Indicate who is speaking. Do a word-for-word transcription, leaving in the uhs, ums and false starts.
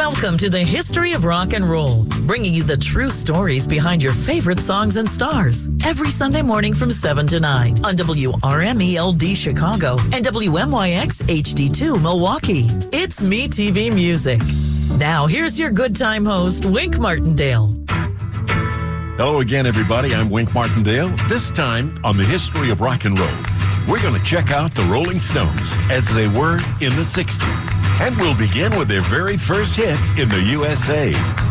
Speaker 1: Welcome to the History of Rock and Roll, bringing you the true stories behind your favorite songs and stars. Every Sunday morning from seven to nine on W R M E L D Chicago and W M Y X H D two Milwaukee. It's Me T V Music. Now, here's your good time host, Wink Martindale.
Speaker 2: Hello again, everybody. I'm Wink Martindale. This time on the History of Rock and Roll, we're going to check out the Rolling Stones as they were in the sixties. And we'll begin with their very first hit in the U S A.